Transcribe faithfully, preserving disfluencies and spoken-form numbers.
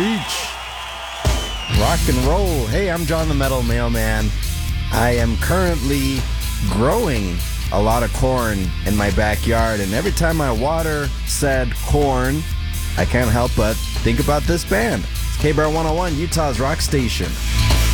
Preach. Rock and roll. Hey, I'm John the Metal Mailman. I am currently growing a lot of corn in my backyard, and every time I water said corn, I can't help but think about this band. It's K B R one oh one, Utah's rock station.